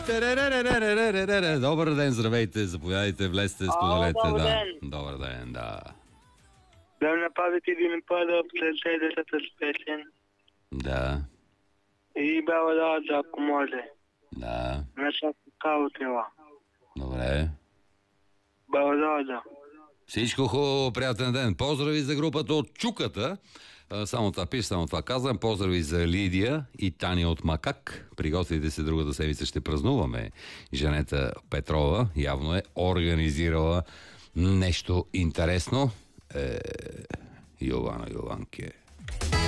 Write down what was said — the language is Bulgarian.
Добър ден, здравейте, заповядайте, влезте, споделете. Добър Да. ден. Добър ден, да. Да ми направите един пада след следващата песен. Да, И балада, ако може. да, На шапка отива. добре. Балада. Всичко хубаво, приятен ден. Поздрави за групата от Чуката. Само това пише, само това казвам. Поздрави за Лидия и Таня от Макак. Приготвите се, другата седмица ще празнуваме. Жанета Петрова явно е организирала нещо интересно. Йована Йованке.